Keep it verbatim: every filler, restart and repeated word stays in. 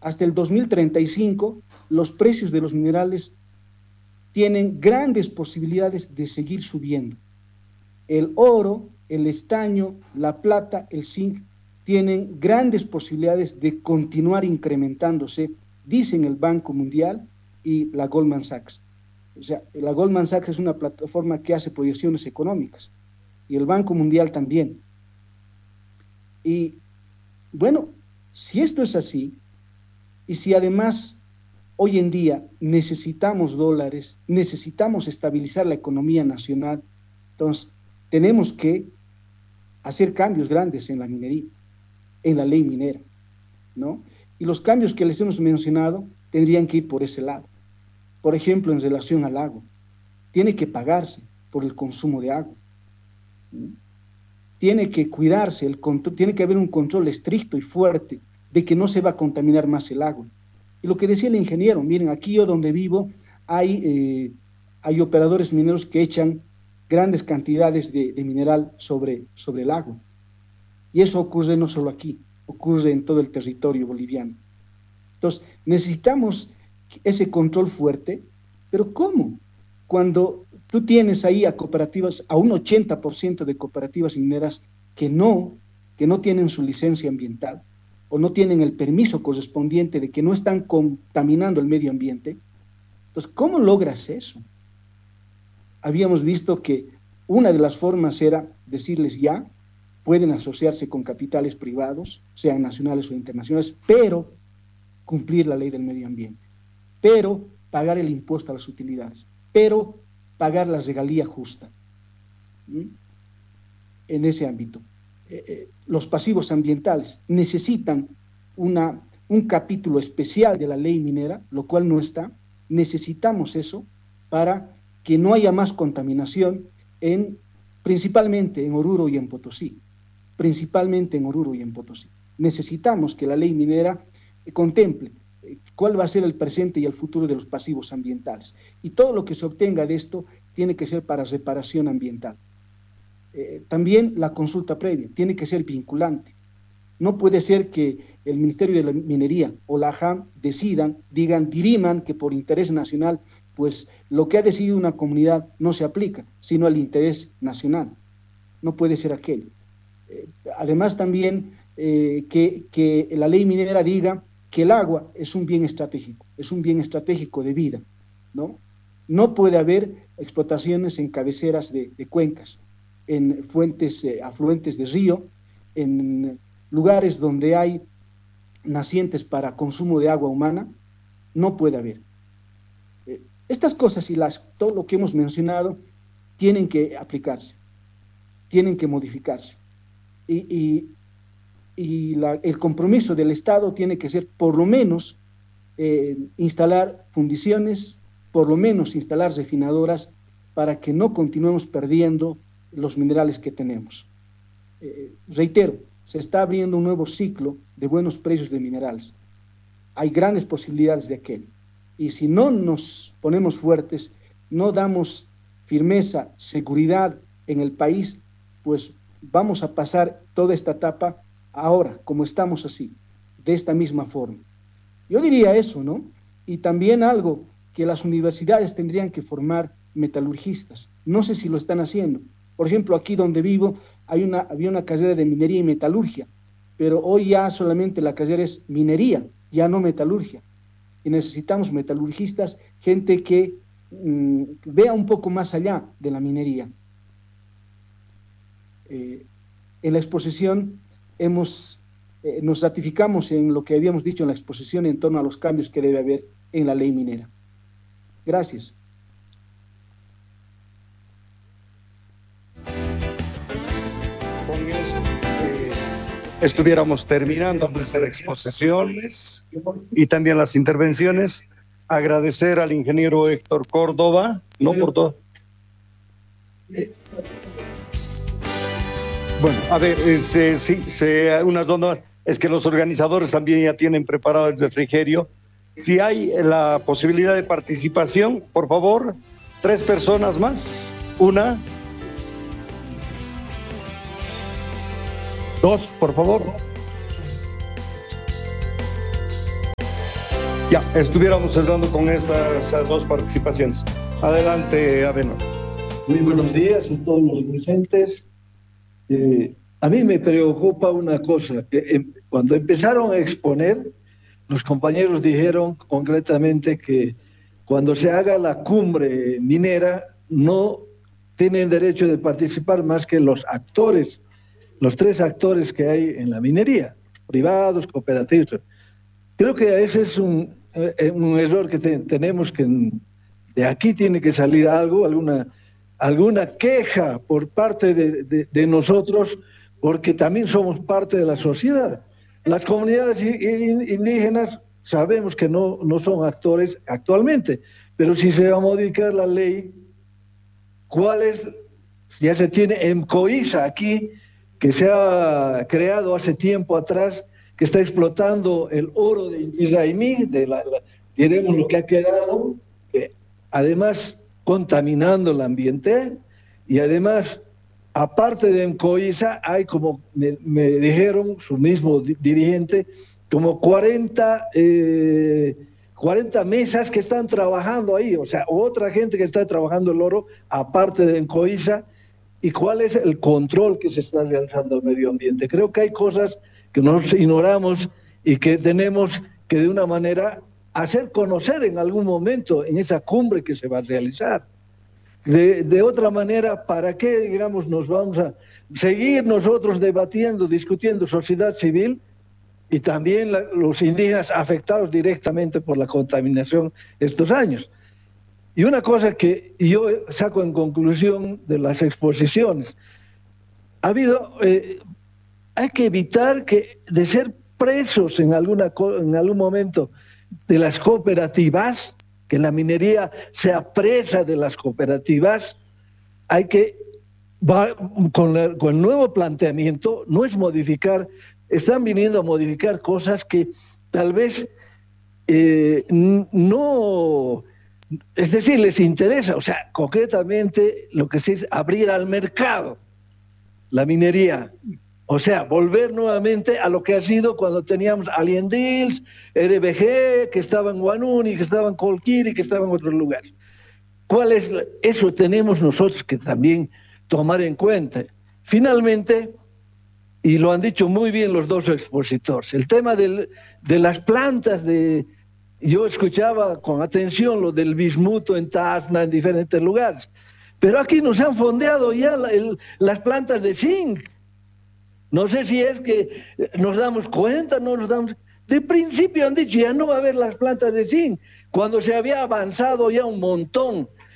hasta el dos mil treinta y cinco los precios de los minerales tienen grandes posibilidades de seguir subiendo. El oro, el estaño, la plata, el zinc tienen grandes posibilidades de continuar incrementándose, dicen el Banco Mundial y la Goldman Sachs. O sea, la Goldman Sachs es una plataforma que hace proyecciones económicas y el Banco Mundial también. Y bueno, si esto es así, y si además hoy en día necesitamos dólares, necesitamos estabilizar la economía nacional, entonces tenemos que hacer cambios grandes en la minería, en la ley minera, ¿no? Y los cambios que les hemos mencionado tendrían que ir por ese lado. Por ejemplo, en relación al agua, tiene que pagarse por el consumo de agua, ¿no? Tiene que cuidarse, el control, tiene que haber un control estricto y fuerte de que no se va a contaminar más el agua. Y lo que decía el ingeniero, miren, aquí yo donde vivo hay, eh, hay operadores mineros que echan grandes cantidades de, de mineral sobre, sobre el agua. Y eso ocurre no solo aquí, ocurre en todo el territorio boliviano. Entonces, necesitamos ese control fuerte, pero ¿cómo? Cuando tú tienes ahí a cooperativas, a un ochenta por ciento de cooperativas mineras que no, que no tienen su licencia ambiental o no tienen el permiso correspondiente de que no están contaminando el medio ambiente. Entonces, ¿cómo logras eso? Habíamos visto que una de las formas era decirles ya, pueden asociarse con capitales privados, sean nacionales o internacionales, pero cumplir la ley del medio ambiente, pero pagar el impuesto a las utilidades, pero pagar la regalía justa. ¿Mm? En ese ámbito. Eh, eh, los pasivos ambientales necesitan una, un capítulo especial de la ley minera, lo cual no está. Necesitamos eso para que no haya más contaminación, en, principalmente en Oruro y en Potosí, principalmente en Oruro y en Potosí. Necesitamos que la ley minera eh, contemple eh, cuál va a ser el presente y el futuro de los pasivos ambientales. Y todo lo que se obtenga de esto tiene que ser para reparación ambiental. Eh, también la consulta previa tiene que ser vinculante. No puede ser que el Ministerio de la Minería o la A J A M decidan, digan, diriman que por interés nacional, pues lo que ha decidido una comunidad no se aplica, sino al interés nacional. No puede ser aquello. Eh, además también eh, que, que la ley minera diga que el agua es un bien estratégico, es un bien estratégico de vida, ¿no? No puede haber explotaciones en cabeceras de, de cuencas, en fuentes, eh, afluentes de río, en lugares donde hay nacientes para consumo de agua humana, no puede haber. Eh, estas cosas y las, todo lo que hemos mencionado tienen que aplicarse, tienen que modificarse. Y, y, y la, el compromiso del Estado tiene que ser por lo menos eh, instalar fundiciones, por lo menos instalar refinadoras para que no continuemos perdiendo los minerales que tenemos. Eh, reitero, se está abriendo un nuevo ciclo de buenos precios de minerales. Hay grandes posibilidades de aquello. Y si no nos ponemos fuertes, no damos firmeza, seguridad en el país, pues vamos a pasar toda esta etapa ahora, como estamos así, de esta misma forma. Yo diría eso, ¿no? Y también algo, que las universidades tendrían que formar metalurgistas. No sé si lo están haciendo. Por ejemplo, aquí donde vivo hay una, había una carrera de minería y metalurgia, pero hoy ya solamente la carrera es minería, ya no metalurgia. Y necesitamos metalurgistas, gente que mmm, vea un poco más allá de la minería. Eh, en la exposición hemos, eh, nos ratificamos en lo que habíamos dicho en la exposición en torno a los cambios que debe haber en la ley minera. Gracias. Estuviéramos terminando nuestras exposiciones y también las intervenciones. Agradecer al ingeniero Héctor Córdoba, no por todo. Bueno, a ver, es, eh, sí, se, unas donas, es que los organizadores también ya tienen preparado el refrigerio. Si hay la posibilidad de participación, por favor, tres personas más, una. Dos, por favor. Ya, estuviéramos cesando con estas dos participaciones. Adelante, Abeno. Muy buenos días a todos los presentes. Eh, a mí me preocupa una cosa, que eh, cuando empezaron a exponer, los compañeros dijeron concretamente que cuando se haga la cumbre minera no tienen derecho de participar más que los actores, los tres actores que hay en la minería, privados, cooperativos. Creo que ese es un, eh, un error que te, tenemos que, de aquí tiene que salir algo, alguna, alguna queja por parte de, de, de nosotros, porque también somos parte de la sociedad. Las comunidades indígenas sabemos que no, no son actores actualmente, pero si se va a modificar la ley, ¿cuál es? Ya se tiene EMCOISA aquí, que se ha creado hace tiempo atrás, que está explotando el oro de Inti Raymi, de la, la, diremos lo que ha quedado, que además contaminando el ambiente, y además, aparte de EMCOISA, hay como me, me dijeron, su mismo dirigente, como cuarenta, eh, cuarenta mesas que están trabajando ahí, o sea, otra gente que está trabajando el oro, aparte de EMCOISA, y cuál es el control que se está realizando al medio ambiente. Creo que hay cosas que nos ignoramos y que tenemos que de una manera hacer conocer en algún momento en esa cumbre que se va a realizar. De, de otra manera, ¿para qué, digamos, nos vamos a seguir nosotros debatiendo, discutiendo sociedad civil y también la, los indígenas afectados directamente por la contaminación estos años? Y una cosa que yo saco en conclusión de las exposiciones, ha habido... Eh, hay que evitar que de ser presos en, alguna, en algún momento de las cooperativas, que la minería sea presa de las cooperativas, hay que, va, con, la, con el nuevo planteamiento, no es modificar, están viniendo a modificar cosas que tal vez eh, no, es decir, les interesa, o sea, concretamente lo que se es abrir al mercado la minería. O sea, volver nuevamente a lo que ha sido cuando teníamos Alien Deals, R B G, que estaba en Guanuni, que estaba en Colquiri, que estaba en otros lugares. ¿Cuál es? Eso tenemos nosotros que también tomar en cuenta. Finalmente, y lo han dicho muy bien los dos expositores, el tema del, de las plantas de... Yo escuchaba con atención lo del bismuto en Tacna, en diferentes lugares, pero aquí nos han fondeado ya la, el, las plantas de zinc. No sé si es que nos damos cuenta, no nos damos... De principio han dicho, ya no va a haber las plantas de zinc, cuando se había avanzado ya un montón.